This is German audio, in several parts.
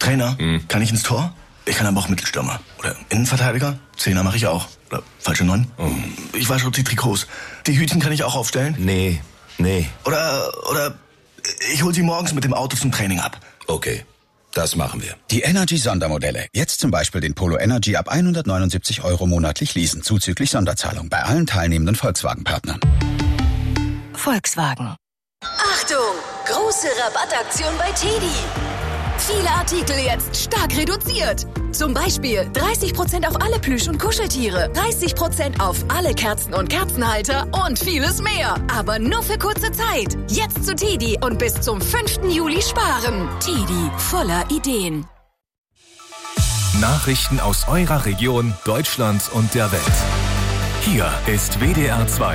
Trainer, kann ich ins Tor? Ich kann aber auch Mittelstürmer. Oder Innenverteidiger? Zehner mache ich auch. Oder falsche 9? Ich wasche auch die Trikots. Die Hütchen kann ich auch aufstellen? Nee. Oder ich hol sie morgens mit dem Auto zum Training ab. Okay, das machen wir. Die Energy-Sondermodelle. Jetzt zum Beispiel den Polo Energy ab 179 € monatlich leasen, zuzüglich Sonderzahlung bei allen teilnehmenden Volkswagen-Partnern. Volkswagen. Achtung! Große Rabattaktion bei TEDi. Viele Artikel jetzt stark reduziert. Zum Beispiel 30% auf alle Plüsch- und Kuscheltiere, 30% auf alle Kerzen und Kerzenhalter und vieles mehr. Aber nur für kurze Zeit. Jetzt zu TEDi und bis zum 5. Juli sparen. TEDi, voller Ideen. Nachrichten aus eurer Region, Deutschland und der Welt. Hier ist WDR 2.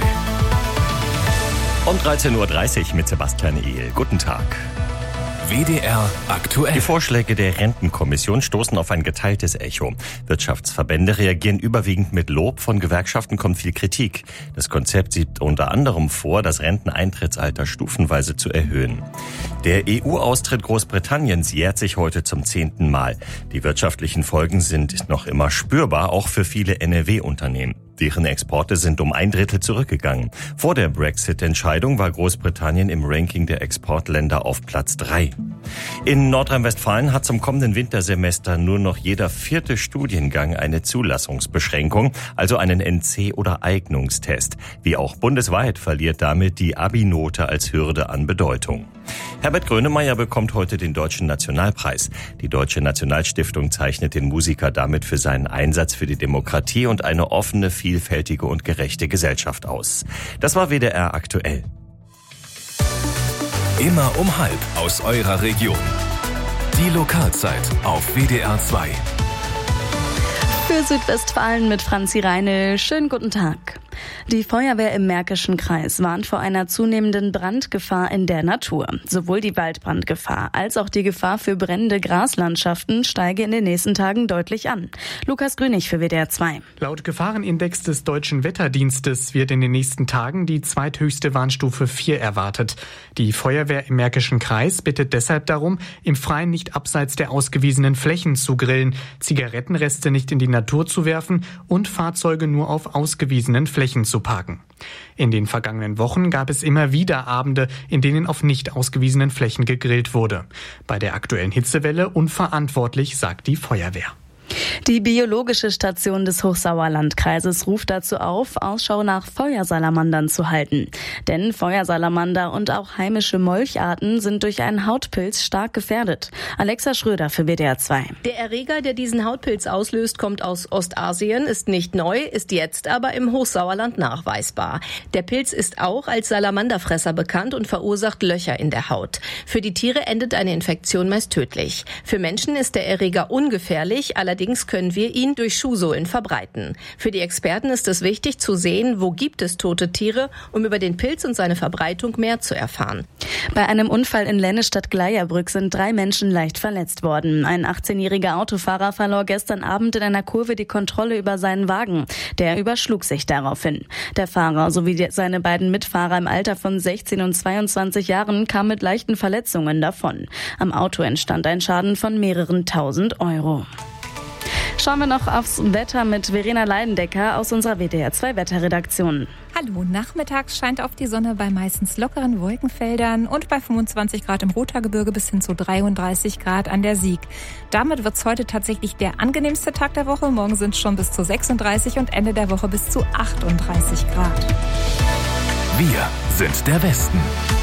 Um 13.30 Uhr mit Sebastian Ehl. Guten Tag. WDR aktuell. Die Vorschläge der Rentenkommission stoßen auf ein geteiltes Echo. Wirtschaftsverbände reagieren überwiegend mit Lob, von Gewerkschaften kommt viel Kritik. Das Konzept sieht unter anderem vor, das Renteneintrittsalter stufenweise zu erhöhen. Der EU-Austritt Großbritanniens jährt sich heute zum 10. Mal. Die wirtschaftlichen Folgen sind noch immer spürbar, auch für viele NRW-Unternehmen. Deren Exporte sind um 1/3 zurückgegangen. Vor der Brexit-Entscheidung war Großbritannien im Ranking der Exportländer auf Platz 3. In Nordrhein-Westfalen hat zum kommenden Wintersemester nur noch jeder 4. Studiengang eine Zulassungsbeschränkung, also einen NC- oder Eignungstest. Wie auch bundesweit verliert damit die Abi-Note als Hürde an Bedeutung. Herbert Grönemeyer bekommt heute den Deutschen Nationalpreis. Die Deutsche Nationalstiftung zeichnet den Musiker damit für seinen Einsatz für die Demokratie und eine offene, vielfältige und gerechte Gesellschaft aus. Das war WDR aktuell. Immer um 12 aus eurer Region. Die Lokalzeit auf WDR 2. Für Südwestfalen mit Franzi Reine. Schönen guten Tag. Die Feuerwehr im Märkischen Kreis warnt vor einer zunehmenden Brandgefahr in der Natur. Sowohl die Waldbrandgefahr als auch die Gefahr für brennende Graslandschaften steige in den nächsten Tagen deutlich an. Lukas Grünig für WDR 2. Laut Gefahrenindex des Deutschen Wetterdienstes wird in den nächsten Tagen die zweithöchste Warnstufe 4 erwartet. Die Feuerwehr im Märkischen Kreis bittet deshalb darum, im Freien nicht abseits der ausgewiesenen Flächen zu grillen, Zigarettenreste nicht in die Natur zu werfen und Fahrzeuge nur auf ausgewiesenen Flächen zu parken. In den vergangenen Wochen gab es immer wieder Abende, in denen auf nicht ausgewiesenen Flächen gegrillt wurde. Bei der aktuellen Hitzewelle unverantwortlich, sagt die Feuerwehr. Die biologische Station des Hochsauerlandkreises ruft dazu auf, Ausschau nach Feuersalamandern zu halten. Denn Feuersalamander und auch heimische Molcharten sind durch einen Hautpilz stark gefährdet. Alexa Schröder für WDR 2. Der Erreger, der diesen Hautpilz auslöst, kommt aus Ostasien, ist nicht neu, ist jetzt aber im Hochsauerland nachweisbar. Der Pilz ist auch als Salamanderfresser bekannt und verursacht Löcher in der Haut. Für die Tiere endet eine Infektion meist tödlich. Für Menschen ist der Erreger ungefährlich, allerdings können wir ihn durch Schuhsohlen verbreiten. Für die Experten ist es wichtig zu sehen, wo gibt es tote Tiere, um über den Pilz und seine Verbreitung mehr zu erfahren. Bei einem Unfall in Lennestadt-Gleierbrück sind 3 Menschen leicht verletzt worden. Ein 18-jähriger Autofahrer verlor gestern Abend in einer Kurve die Kontrolle über seinen Wagen. Der überschlug sich daraufhin. Der Fahrer sowie seine beiden Mitfahrer im Alter von 16 und 22 Jahren kamen mit leichten Verletzungen davon. Am Auto entstand ein Schaden von mehreren tausend Euro. Schauen wir noch aufs Wetter mit Verena Leidendecker aus unserer WDR 2 Wetterredaktion. Hallo, nachmittags scheint auf die Sonne bei meistens lockeren Wolkenfeldern und bei 25 Grad im Rothaargebirge bis hin zu 33 Grad an der Sieg. Damit wird es heute tatsächlich der angenehmste Tag der Woche. Morgen sind es schon bis zu 36 und Ende der Woche bis zu 38 Grad. Wir sind der Westen.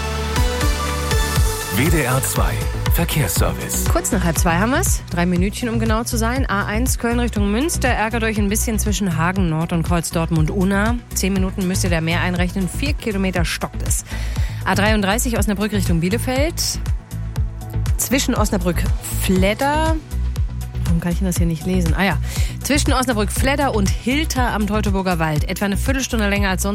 WDR 2 Verkehrsservice. Kurz nach 1:30 haben wir es. 3 Minütchen, um genau zu sein. A1 Köln Richtung Münster. Ärgert euch ein bisschen zwischen Hagen Nord und Kreuz Dortmund-Unna. 10 Minuten müsst ihr da mehr einrechnen. 4 Kilometer stockt es. A33 Osnabrück Richtung Bielefeld. Zwischen Osnabrück-Fledder. Warum kann ich denn das hier nicht lesen? Zwischen Osnabrück-Fledder und Hilter am Teutoburger Wald. Etwa eine Viertelstunde länger als sonst.